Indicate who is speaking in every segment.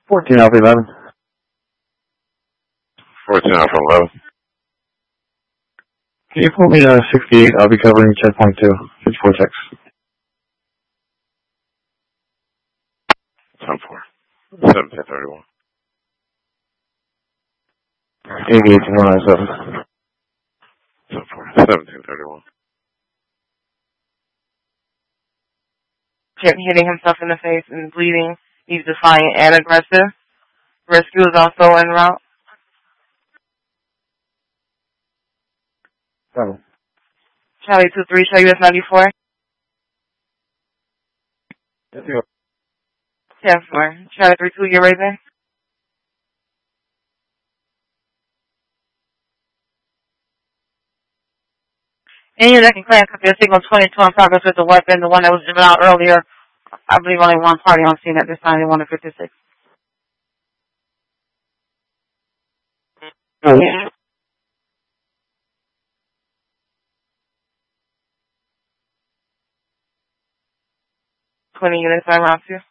Speaker 1: 14 Alpha 11.
Speaker 2: 14 Alpha 11.
Speaker 1: Can you pull me to 68? I'll be covering checkpoint 2, 54 6.
Speaker 2: 10-4. 1731.
Speaker 1: 88 to 197.
Speaker 2: 10-4. 1731.
Speaker 3: Chip hitting himself in the face and bleeding. He's defiant and aggressive. Rescue is also en route.
Speaker 1: 7.
Speaker 3: Charlie 2-3, show US 94. 10-4. Charlie 3-2, you're raising. And your second class, copy of signal 22 on progress with the weapon, the one that was driven out earlier. I believe only one party on scene at this time, they wanted 56.
Speaker 1: Oh.
Speaker 3: 20 units by round 2.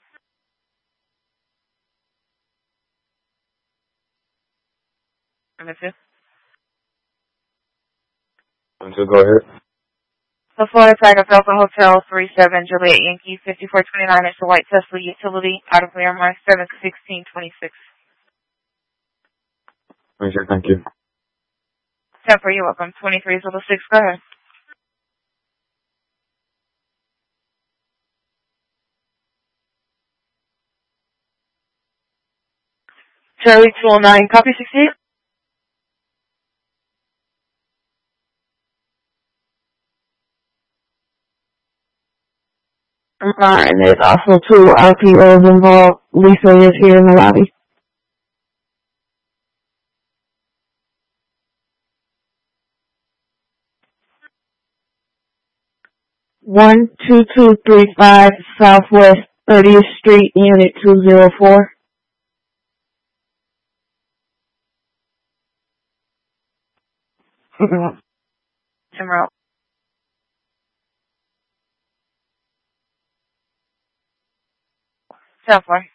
Speaker 3: And that's it.
Speaker 1: So go ahead.
Speaker 3: The Florida Tiger Delta Hotel 37 Juliet Yankee 5429 is the White Tesla Utility out of Miramar 71626.
Speaker 1: Thank you.
Speaker 3: 10 for you, welcome. 23 is level 6, go ahead. Charlie 209, copy 68.
Speaker 4: And there's also 2 RPOs involved. Lisa is here in the lobby. One 2235 Southwest 30th Street, Unit 204.
Speaker 3: Tomorrow. Southwest.